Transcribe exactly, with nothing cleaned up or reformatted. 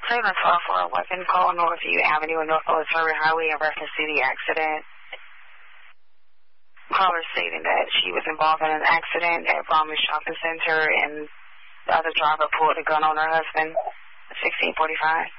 seven twelve for a weapon call, Northview Avenue and North Missouri Highway in reference to the accident. Caller stating that she was involved in an accident at Bromley Shopping Center and the other driver pulled a gun on her husband. sixteen forty-five.